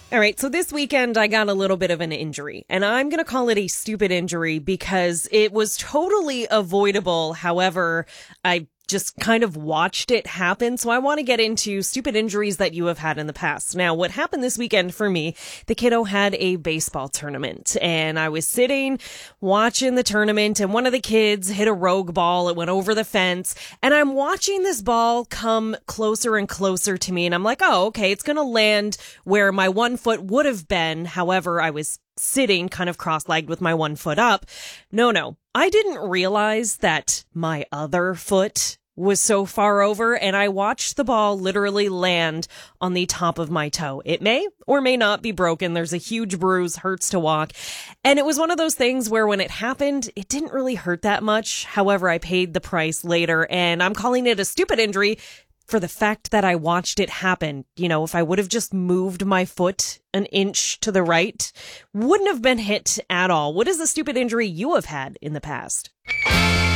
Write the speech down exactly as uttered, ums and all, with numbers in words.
All right, so this weekend I got a little bit of an injury, and I'm going to call it a stupid injury because it was totally avoidable. However, I just kind of watched it happen. So I want to get into stupid injuries that you have had in the past. Now, what happened this weekend for me, the kiddo had a baseball tournament, and I was sitting watching the tournament, and one of the kids hit a rogue ball. It went over the fence, and I'm watching this ball come closer and closer to me, and I'm like, oh, okay, it's going to land where my one foot would have been. However, I was sitting kind of cross-legged with my one foot up. No, no. I didn't realize that my other foot was so far over, and I watched the ball literally land on the top of my toe. It may or may not be broken. There's a huge bruise, hurts to walk. And it was one of those things where when it happened, it didn't really hurt that much. However, I paid the price later, and I'm calling it a stupid injury for the fact that I watched it happen. You know, if I would have just moved my foot an inch to the right, wouldn't have been hit at all. What is the stupid injury you have had in the past?